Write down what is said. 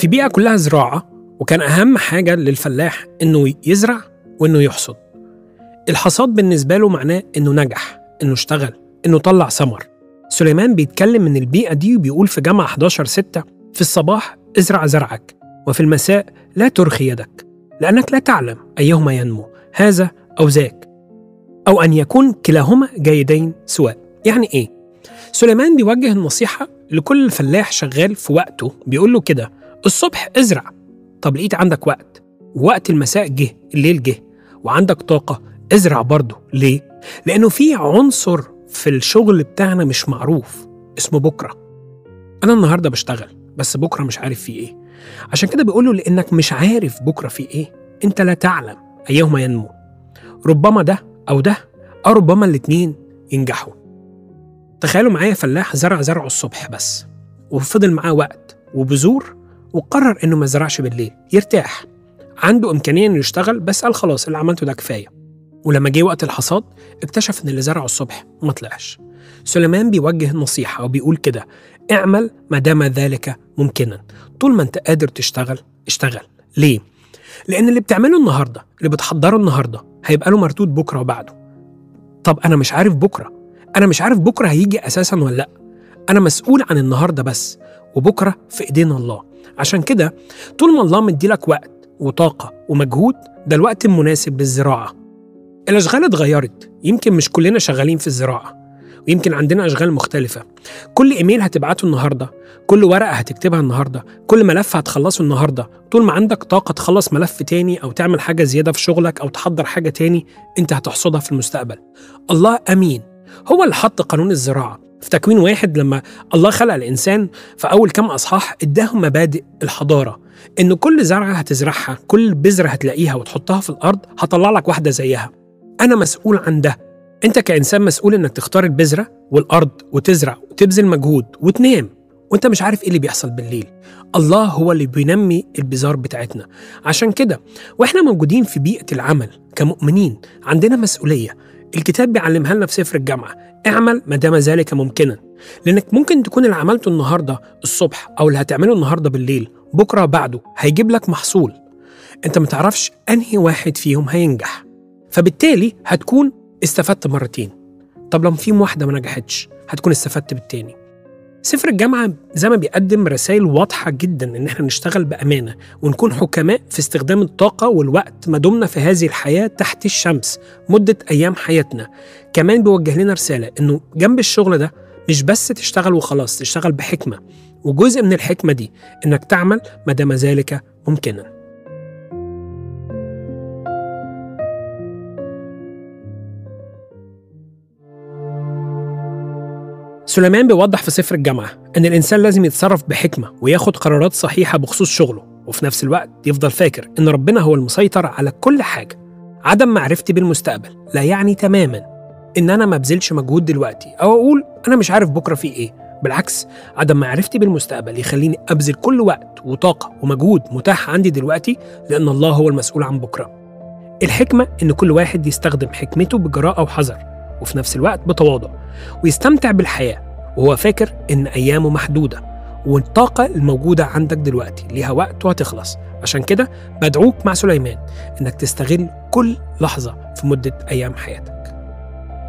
في بيئة كلها زراعة، وكان أهم حاجة للفلاح إنه يزرع وإنه يحصد. الحصاد بالنسبة له معناه إنه نجح، إنه اشتغل، إنه طلع ثمر. سليمان بيتكلم من البيئة دي وبيقول في جامعة 11:6: في الصباح ازرع زرعك، وفي المساء لا ترخي يدك، لأنك لا تعلم أيهما ينمو، هذا أو ذاك، أو أن يكون كلاهما جيدين سواء. يعني إيه؟ سليمان بيوجه النصيحة لكل فلاح شغال في وقته، بيقول له كده: الصبح ازرع، طب لقيت عندك وقت، ووقت المساء جه، الليل جه، وعندك طاقة، ازرع برضه. ليه؟ لأنه في عنصر في الشغل بتاعنا مش معروف اسمه بكرة. أنا النهاردة بشتغل، بس بكرة مش عارف فيه إيه. عشان كده بيقوله لأنك مش عارف بكرة فيه إيه، أنت لا تعلم أيهما ينمو. ربما ده أو ده، أو ربما الاتنين ينجحوا. تخيلوا معايا فلاح زرع زرعه الصبح بس، وفضل معاه وقت وبذور، وقرر إنه ما زرعش بالليل، يرتاح، عنده إمكانية إنه يشتغل، بس قال خلاص اللي عملته ده كفاية. ولما جه وقت الحصاد اكتشف إن اللي زرعه الصبح ما طلعش. سليمان بيوجه النصيحة وبيقول كده: اعمل ما دام ذلك ممكنا. طول ما انت قادر تشتغل، اشتغل. ليه؟ لأن اللي بتعمله النهاردة، اللي بتحضره النهاردة، هيبقى له مردود بكرة وبعده. طب أنا مش عارف بكرة، أنا مش عارف بكرة هيجي أساسا ولا لأ. أنا مسؤول عن النهاردة بس، وبكرة في إيدين الله. عشان كده طول ما الله مديلك وقت وطاقة ومجهود، ده الوقت المناسب للزراعة. الأشغال اتغيرت، يمكن مش كلنا شغالين في الزراعة، ويمكن عندنا أشغال مختلفة. كل إيميل هتبعته النهاردة، كل ورقة هتكتبها النهاردة، كل ملف هتخلصه النهاردة. طول ما عندك طاقة تخلص ملف تاني، أو تعمل حاجة زيادة في شغلك، أو تحضر حاجة تاني، أنت هتحصدها في المستقبل. الله أمين، هو اللي حط قانون الزراعة. في تكوين 1 لما الله خلق الإنسان في أول كام أصحاح اداهم مبادئ الحضارة، إنه كل زرعة هتزرعها، كل بذرة هتلاقيها وتحطها في الأرض، هطلع لك واحدة زيها. أنا مسؤول عن ده. أنت كإنسان مسؤول إنك تختار البذرة والأرض وتزرع وتبذل مجهود وتنام، وأنت مش عارف إيه اللي بيحصل بالليل. الله هو اللي بينمي البذار بتاعتنا. عشان كده وإحنا موجودين في بيئة العمل كمؤمنين عندنا مسؤولية. الكتاب بيعلمها لنا في سفر الجامعة: اعمل ما دام ذلك ممكنا. لأنك ممكن تكون اللي عملته النهاردة الصبح أو اللي هتعمله النهاردة بالليل، بكرة بعده هيجيب لك محصول. أنت متعرفش أنهي واحد فيهم هينجح، فبالتالي هتكون استفدت مرتين. طب لما فيهم واحدة ما نجحتش، هتكون استفدت بالتاني. سفر الجامعة زي ما بيقدم رسائل واضحة جدا إن احنا نشتغل بأمانة ونكون حكماء في استخدام الطاقة والوقت ما دمنا في هذه الحياة تحت الشمس مدة أيام حياتنا. كمان بيوجه لنا رسالة إنه جنب الشغل ده مش بس تشتغل وخلاص، تشتغل بحكمة، وجزء من الحكمة دي إنك تعمل ما دام ذلك ممكنا. سليمان بيوضح في سفر الجامعة إن الإنسان لازم يتصرف بحكمة وياخد قرارات صحيحة بخصوص شغله، وفي نفس الوقت يفضل فاكر إن ربنا هو المسيطر على كل حاجة. عدم معرفتي بالمستقبل لا يعني تماماً إن أنا ما بذلش مجهود دلوقتي أو أقول أنا مش عارف بكرة فيه إيه. بالعكس، عدم معرفتي بالمستقبل يخليني أبذل كل وقت وطاقة ومجهود متاح عندي دلوقتي، لأن الله هو المسؤول عن بكرة. الحكمة إن كل واحد يستخدم حكمته بجراءة وحذر، وفي نفس الوقت بتواضع، ويستمتع بالحياة وهو فاكر إن أيامه محدودة، والطاقة الموجودة عندك دلوقتي ليها وقت وهتخلص. عشان كده بدعوك مع سليمان إنك تستغل كل لحظة في مدة أيام حياتك.